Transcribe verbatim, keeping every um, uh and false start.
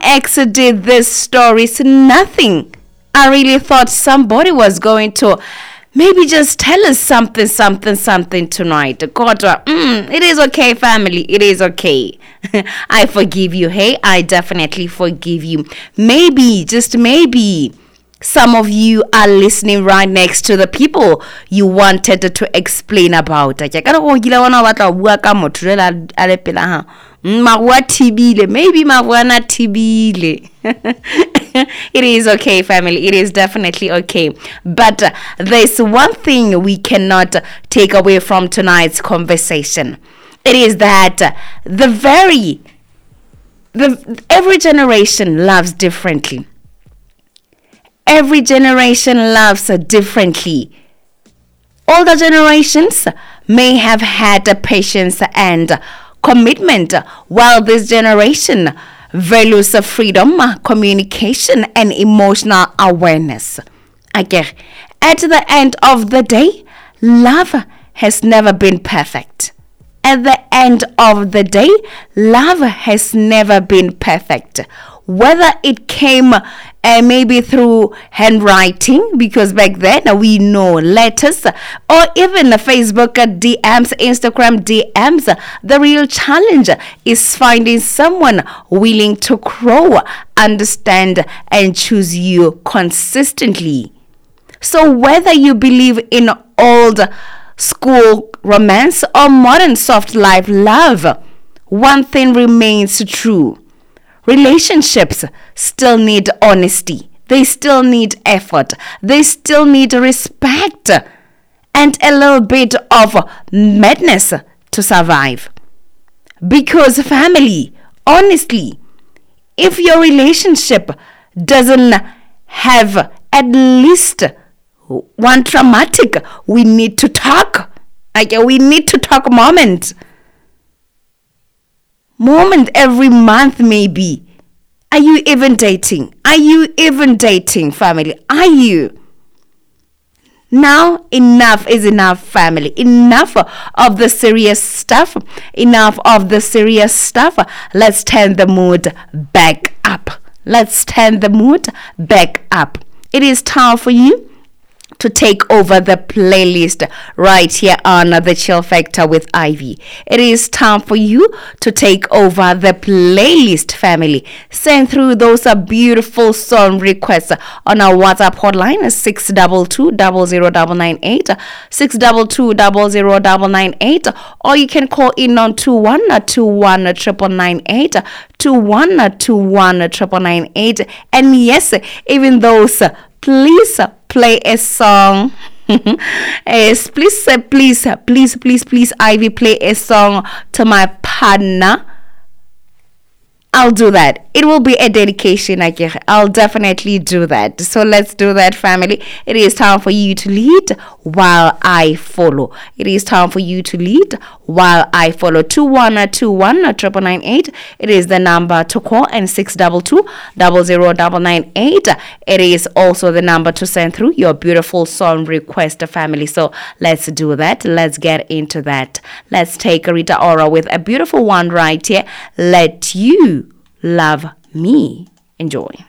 ex did this story, so nothing. I really thought somebody was going to maybe just tell us something, something, something tonight. God, mm, it is okay, family. It is okay. I forgive you. Hey, I definitely forgive you. Maybe, just maybe, some of you are listening right next to the people you wanted to explain about. Maybe Mawana Tibile. It is okay, family. It is definitely okay. But uh, there's one thing we cannot take away from tonight's conversation. It is that uh, the very, the every generation loves differently. Every generation loves differently. Older generations may have had the patience and commitment, while this generation values freedom, communication, and emotional awareness. Okay. At the end of the day, love has never been perfect. At the end of the day, love has never been perfect. Whether it came uh, maybe through handwriting, because back then uh, we know letters, or even uh, Facebook uh, D Ms, Instagram D Ms, uh, the real challenge is finding someone willing to grow, understand, and choose you consistently. So whether you believe in old school romance or modern soft life love, one thing remains true. Relationships still need honesty. They still need effort. They still need respect and a little bit of madness to survive. Because family, honestly, if your relationship doesn't have at least one traumatic, we need to talk. Like we need to talk moment. Moment every month maybe. Are you even dating? Are you even dating, family? Are you? Now enough is enough, family. Enough of the serious stuff. Enough of the serious stuff. Let's turn the mood back up. Let's turn the mood back up. It is time for you to take over the playlist right here on the Chill Factor with Ivy. It is time for you to take over the playlist, family. Send through those uh, beautiful song requests on our WhatsApp hotline, six two two, zero zero nine nine eight, six two two, zero zero nine nine eight, or you can call in on two one two one nine nine eight, two one two one nine nine eight. And yes, even those, uh, please uh, play a song. Yes, please, uh, please, uh, please, please, please, Ivy, play a song to my partner. I'll do that. It will be a dedication, I guess. I'll definitely do that. So let's do that, family. It is time for you to lead while I follow. It is time for you to lead while I follow. two one two one nine nine eight. It is the number to call, and six two two, zero zero nine nine eight. It is also the number to send through your beautiful song request, family. So let's do that. Let's get into that. Let's take Rita Ora with a beautiful one right here. Let You Love Me. Enjoy.